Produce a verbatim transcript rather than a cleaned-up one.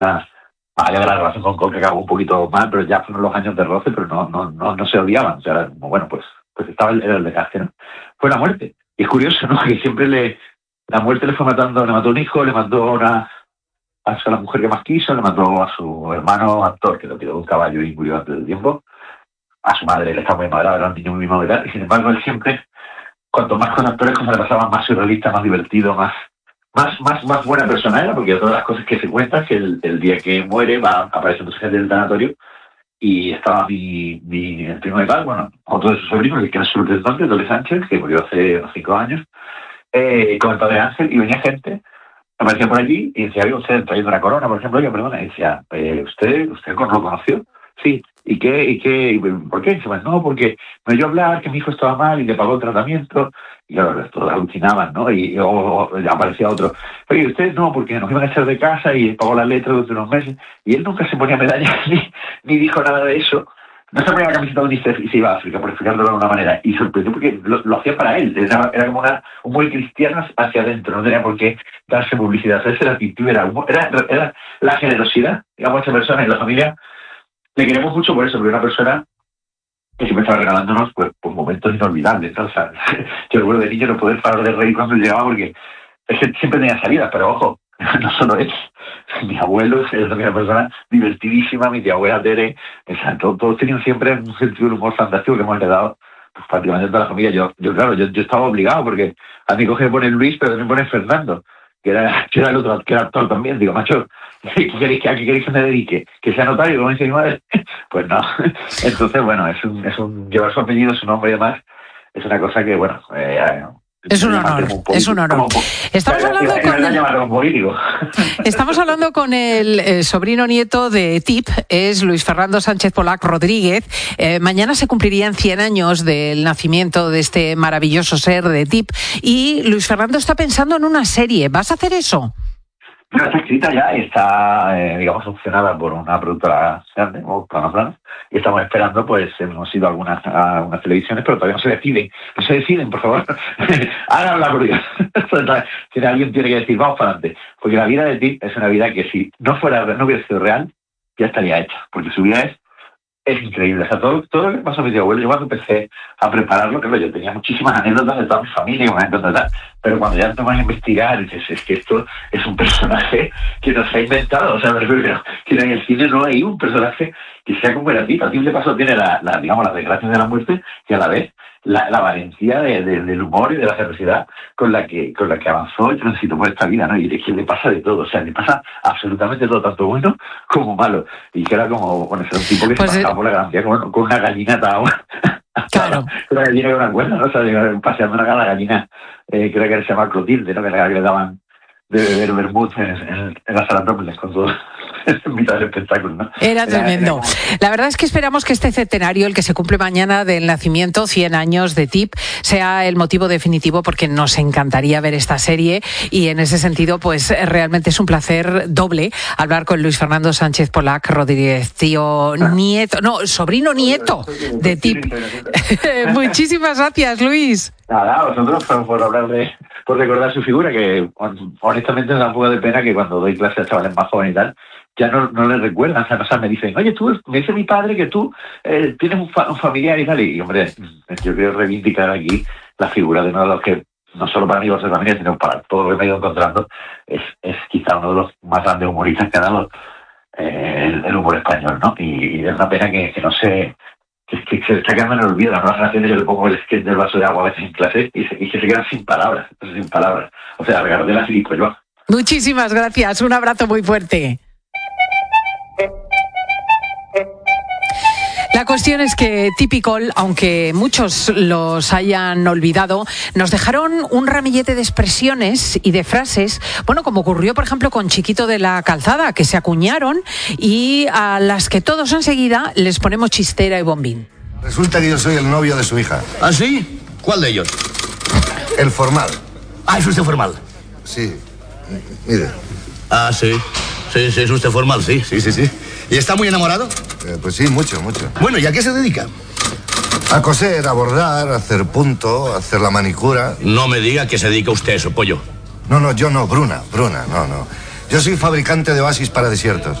había la relación con Coque, que acabó un poquito mal, pero ya fueron los años de roce, pero no, no, no, no se odiaban. O sea, era como, bueno, pues, pues estaba el, el desgaste, ¿no? Fue la muerte. Y es curioso, ¿no? Que siempre le, la muerte le fue matando, le mató un hijo, le mató una, a la mujer que más quiso, le mató a su hermano actor, que lo tiró de un caballo y murió antes del tiempo. A su madre le estaba muy madera, era un niño muy madera, y sin embargo él siempre, cuanto más con actores, como se le pasaba, más surrealista, más divertido, más, más, más, más buena persona era, porque todas las cosas que se cuentan, que el, el día que muere va apareciendo gente del tanatorio, y estaba mi, mi el primo de padre, bueno, otro de sus sobrinos, que era su representante, Dolly Sánchez, que murió hace unos cinco años, eh, con el padre Ángel, y venía gente, aparecía por allí, y decía, oye, usted trayendo una corona, por ejemplo, yo, perdona, y decía, eh, ¿usted, usted lo conoció? Sí. ¿Y qué? ¿Y qué? ¿Y por qué? Y dice, pues no, porque me oyó hablar que mi hijo estaba mal y le pagó el tratamiento. Y claro, todos alucinaban, ¿no? Y o, o, aparecía otro. Oye, usted no, porque nos iban a echar de casa y pagó la letra durante unos meses. Y él nunca se ponía medallas ni, ni dijo nada de eso. No se ponía la camiseta de UNICEF y se iba a África, por explicarlo de alguna manera. Y sorprendió porque lo, lo hacía para él. Era, era como una, un muy cristiano hacia adentro. No tenía por qué darse publicidad. Esa era la actitud, era, era, era la generosidad. Digamos, a esta persona y la familia le queremos mucho por eso, porque una persona que siempre estaba regalándonos pues, pues momentos inolvidables, ¿no? O sea, yo recuerdo de niño no poder parar de reír cuando llegaba, porque es que siempre tenía salidas, pero ojo, no solo eso. Mi abuelo es una persona divertidísima, mi tía abuela Tere, o sea, todos, todos tenían siempre un sentido de humor fantástico que hemos heredado pues, prácticamente toda la familia. Yo, yo claro, yo, yo estaba obligado, porque a mí coge me pone Luis, pero también pone Fernando, que era, que era el otro, que era actor también. Digo, macho, ¿qué queréis, ¿a qué queréis que me dedique? ¿Que sea notario, como dice mi madre? Pues no. Entonces, bueno, es un, es un llevar su apellido, su nombre y demás, es una cosa que, bueno... Eh, Es un honor, es un honor. Estamos hablando con Estamos hablando con el, el sobrino nieto de Tip, es Luis Fernando Sánchez Polac Rodríguez. Eh, mañana se cumplirían cien años del nacimiento de este maravilloso ser de Tip y Luis Fernando está pensando en una serie. ¿Vas a hacer eso? No, está escrita ya y está, eh, digamos, opcionada por una productora grande, o Planos Planos, y estamos esperando, pues, hemos ido a algunas, a algunas televisiones, pero todavía no se deciden. No se deciden, por favor. Hagan la curiosidad. Si alguien tiene que decir, vamos para adelante. Porque la vida de Tip es una vida que si no fuera, no hubiera sido real, ya estaría hecha. Porque su vida es Es increíble, o sea, todo, todo lo que pasó a mi tío abuelo, yo cuando empecé a prepararlo, claro, yo tenía muchísimas anécdotas de toda mi familia, y anécdotas, tal, pero cuando ya te vas a investigar, dices, es que esto es un personaje que nos ha inventado, o sea, me refiero que en el cine no hay un personaje que sea como era Tip. A Tip de paso tiene la, la, digamos, las desgracias de la muerte, y a la vez la, la valentía de, de, del humor y de la generosidad con la que con la que avanzó y transitó por esta vida, ¿no? Y es que le pasa de todo, o sea, le pasa absolutamente todo, tanto bueno como malo. Y que era como, bueno, era un tipo que pues se pasaba eh... por la Gran Vía con, con una gallina atada. Claro. Una gallina con una cuerda, ¿no? O sea, paseando una gallina, eh, creo que se llama Clotilde, ¿no? Que era la que le daban de beber vermut en, en, en las Arantópolis con todo. En mitad del espectáculo, ¿no? Era tremendo. Era, era como... La verdad es que esperamos que este centenario, el que se cumple mañana del nacimiento, cien años de Tip, sea el motivo definitivo, porque nos encantaría ver esta serie y en ese sentido, pues realmente es un placer doble hablar con Luis Fernando Sánchez Polac Rodríguez, tío nieto, no, sobrino nieto de Tip. Muchísimas gracias, Luis. Nada, a vosotros por, por hablar de, por recordar su figura, que honestamente me da un poco de pena que cuando doy clases a chavales más jóvenes y tal, ya no, no les recuerdan, o sea, no, o sea, me dicen, oye, tú, me dice mi padre que tú eh, tienes un, fa- un familiar y tal, y, y hombre, yo quiero reivindicar aquí la figura de uno de los que, no solo para mí, por ser familia, sino para todo lo que me he ido encontrando, es, es quizá uno de los más grandes humoristas que ha dado eh, el, el humor español, ¿no? Y, y es una pena que, que no se... Que, que se está quedando en el olvido. Las nuevas generaciones, yo le pongo el sketch del vaso de agua a veces en clase y, se, y que se quedan sin palabras, sin palabras. O sea, regalos de la Filipe. Muchísimas gracias, un abrazo muy fuerte. La cuestión es que Tip y Col, aunque muchos los hayan olvidado, nos dejaron un ramillete de expresiones y de frases, bueno, como ocurrió, por ejemplo, con Chiquito de la Calzada, que se acuñaron y a las que todos enseguida les ponemos chistera y bombín. Resulta que yo soy el novio de su hija. ¿Ah, sí? ¿Cuál de ellos? El formal. Ah, ¿es usted formal? Sí, mire. Ah, sí. Sí, sí, es usted formal, sí, sí, sí, sí. ¿Y está muy enamorado? Eh, pues sí, mucho, mucho. Bueno, ¿y a qué se dedica? A coser, a bordar, a hacer punto, a hacer la manicura. No me diga que se dedica usted a eso, pollo. No, no, yo no, Bruna, Bruna, no, no. Yo soy fabricante de oasis para desiertos.